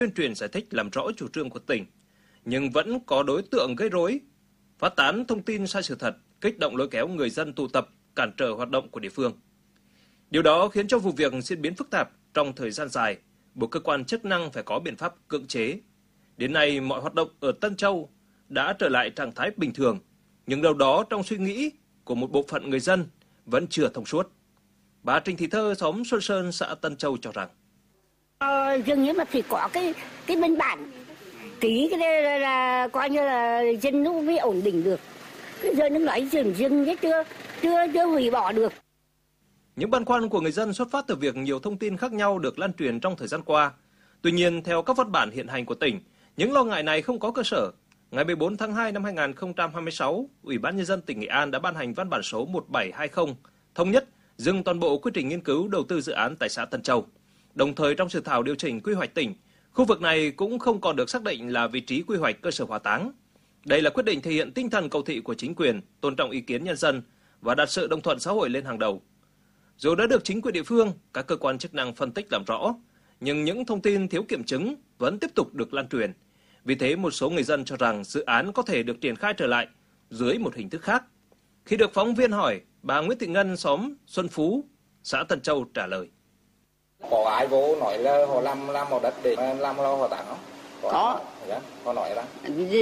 tuyên truyền giải thích làm rõ chủ trương của tỉnh, nhưng vẫn có đối tượng gây rối, phát tán thông tin sai sự thật, kích động lôi kéo người dân tụ tập, cản trở hoạt động của địa phương. Điều đó khiến cho vụ việc diễn biến phức tạp trong thời gian dài, buộc cơ quan chức năng phải có biện pháp cưỡng chế. Đến nay, mọi hoạt động ở Tân Châu đã trở lại trạng thái bình thường, nhưng đâu đó trong suy nghĩ của một bộ phận người dân vẫn chưa thông suốt. Bà Trịnh Thị Thơ, xóm Xuân Sơn, xã Tân Châu cho rằng dường như mà phải có cái biên bản ký cái đây là coi như là dân nó mới ổn định được. Bây giờ nó nói dừng chưa hủy bỏ được. Những băn khoăn của người dân xuất phát từ việc nhiều thông tin khác nhau được lan truyền trong thời gian qua. Tuy nhiên, theo các văn bản hiện hành của tỉnh, những lo ngại này không có cơ sở. Ngày 14 tháng 2 năm 2026, Ủy ban Nhân dân tỉnh Nghệ An đã ban hành văn bản số 1720, thống nhất dừng toàn bộ quy trình nghiên cứu đầu tư dự án tại xã Tân Châu. Đồng thời trong dự thảo điều chỉnh quy hoạch tỉnh, khu vực này cũng không còn được xác định là vị trí quy hoạch cơ sở hỏa táng. Đây là quyết định thể hiện tinh thần cầu thị của chính quyền, tôn trọng ý kiến nhân dân và đặt sự đồng thuận xã hội lên hàng đầu. Dù đã được chính quyền địa phương, các cơ quan chức năng phân tích làm rõ, nhưng những thông tin thiếu kiểm chứng vẫn tiếp tục được lan truyền. Vì thế, một số người dân cho rằng dự án có thể được triển khai trở lại dưới một hình thức khác. Khi được phóng viên hỏi, bà Nguyễn Thị Ngân, xóm Xuân Phú, xã Tân Châu trả lời. Có ai vô nói là họ làm một đất để làm lo hỏa táng không? Có. Họ nói đó.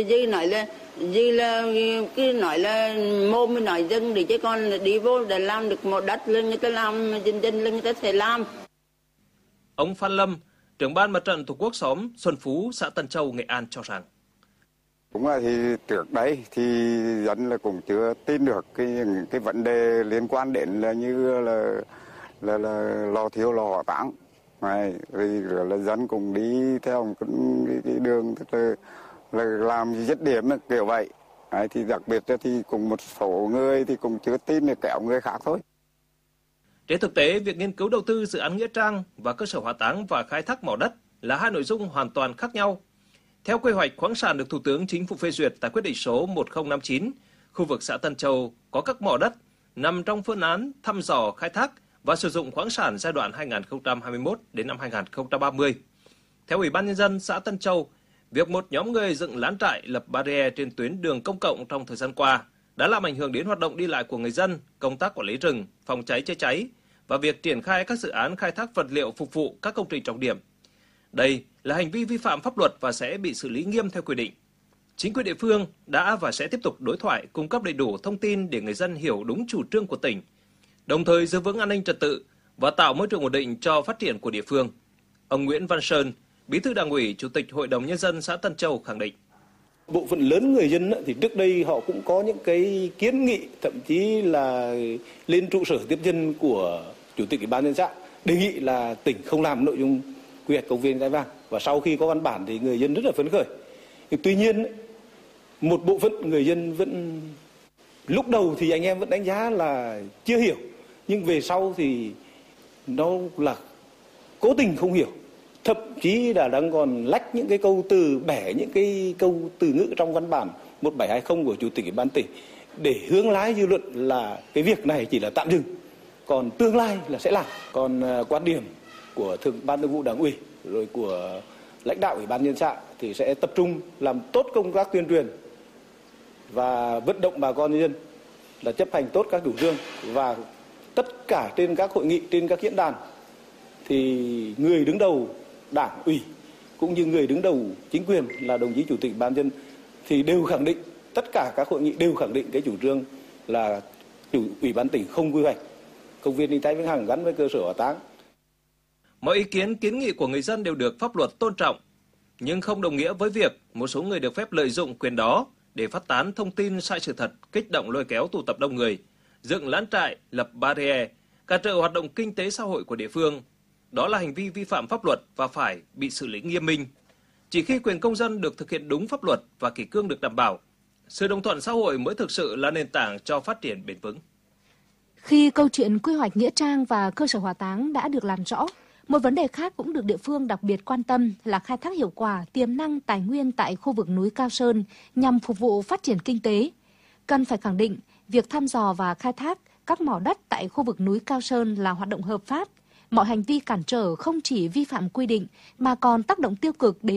Dì nói là mồm mới nói dân để chứ con đi vô để làm được một đất lên người ta làm, dân lên người ta sẽ làm. Ông Phan Lâm, trưởng ban Mặt trận Tổ quốc xóm Xuân Phú, xã Tân Châu, Nghệ An cho rằng đúng là thì trước đây thì dân là cũng chưa tin được cái vấn đề liên quan đến là như là lò thiêu lò hỏa táng này, rồi là dân cũng đi theo cái đường tức là làm dứt điểm kiểu vậy. Đấy, thì đặc biệt thì cùng một số người thì cũng chưa tin được kéo người khác thôi. Trên thực tế, việc nghiên cứu đầu tư dự án nghĩa trang và cơ sở hỏa táng và khai thác mỏ đất là hai nội dung hoàn toàn khác nhau. Theo quy hoạch khoáng sản được Thủ tướng Chính phủ phê duyệt tại quyết định số 1059, khu vực xã Tân Châu có các mỏ đất nằm trong phương án thăm dò, khai thác và sử dụng khoáng sản giai đoạn 2021 đến năm 2030. Theo Ủy ban Nhân dân xã Tân Châu, việc một nhóm người dựng lán trại lập barrier trên tuyến đường công cộng trong thời gian qua đã làm ảnh hưởng đến hoạt động đi lại của người dân, công tác quản lý rừng, phòng cháy chữa cháy và việc triển khai các dự án khai thác vật liệu phục vụ các công trình trọng điểm. Đây là hành vi vi phạm pháp luật và sẽ bị xử lý nghiêm theo quy định. Chính quyền địa phương đã và sẽ tiếp tục đối thoại, cung cấp đầy đủ thông tin để người dân hiểu đúng chủ trương của tỉnh, đồng thời giữ vững an ninh trật tự và tạo môi trường ổn định cho phát triển của địa phương. Ông Nguyễn Văn Sơn, Bí thư Đảng ủy, Chủ tịch Hội đồng Nhân dân xã Tân Châu khẳng định. Bộ phận lớn người dân thì trước đây họ cũng có những cái kiến nghị, thậm chí là lên trụ sở tiếp dân của Chủ tịch Ủy ban Nhân dân xã đề nghị là tỉnh không làm nội dung quy hoạch công viên Cái Vàng. Và sau khi có văn bản thì người dân rất là phấn khởi. Tuy nhiên, một bộ phận người dân vẫn lúc đầu thì anh em vẫn đánh giá là chưa hiểu, nhưng về sau thì nó là cố tình không hiểu. Thậm chí là đang còn lách những cái câu từ, bẻ những cái câu từ ngữ trong văn bản 1720 của Chủ tịch Ủy ban tỉnh để hướng lái dư luận là cái việc này chỉ là tạm dừng, còn tương lai là sẽ làm. Còn quan điểm của Ban Thường vụ Đảng ủy rồi của lãnh đạo Ủy ban Nhân dân xã thì sẽ tập trung làm tốt công tác tuyên truyền và vận động bà con nhân dân là chấp hành tốt các chủ trương, và tất cả trên các hội nghị, trên các diễn đàn thì người đứng đầu Đảng ủy cũng như người đứng đầu chính quyền là đồng chí Chủ tịch Ban dân thì đều khẳng định, tất cả các hội nghị đều khẳng định cái chủ trương là Ủy ban tỉnh không quy hoạch công viên Ninh Thái Vĩnh Hằng gắn với cơ sở hỏa táng. Mọi ý kiến kiến nghị của người dân đều được pháp luật tôn trọng, nhưng không đồng nghĩa với việc một số người được phép lợi dụng quyền đó để phát tán thông tin sai sự thật, kích động lôi kéo tụ tập đông người, dựng lán trại, lập barrier, cản trở hoạt động kinh tế xã hội của địa phương. Đó là hành vi vi phạm pháp luật và phải bị xử lý nghiêm minh. Chỉ khi quyền công dân được thực hiện đúng pháp luật và kỷ cương được đảm bảo, sự đồng thuận xã hội mới thực sự là nền tảng cho phát triển bền vững. Khi câu chuyện quy hoạch nghĩa trang và cơ sở hỏa táng đã được làm rõ, một vấn đề khác cũng được địa phương đặc biệt quan tâm là khai thác hiệu quả tiềm năng tài nguyên tại khu vực núi Cao Sơn nhằm phục vụ phát triển kinh tế. Cần phải khẳng định, việc thăm dò và khai thác các mỏ đất tại khu vực núi Cao Sơn là hoạt động hợp pháp. Mọi hành vi cản trở không chỉ vi phạm quy định mà còn tác động tiêu cực đến